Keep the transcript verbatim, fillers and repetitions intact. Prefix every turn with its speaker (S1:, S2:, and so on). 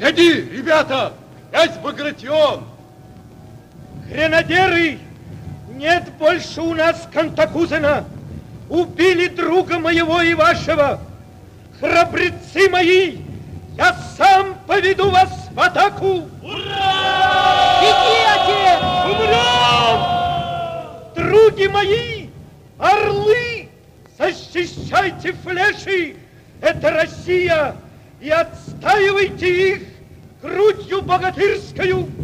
S1: Гляди, ребята, князь Багратион!
S2: Гренадеры, нет больше у нас Кантакузена. Убили друга моего и вашего. Храбрецы мои, я сам поведу вас в атаку.
S3: Ура! Беги, отец!
S2: Умрем! Други мои, орлы, защищайте флеши. Это Россия, и отстаивайте их грудью богатырскую.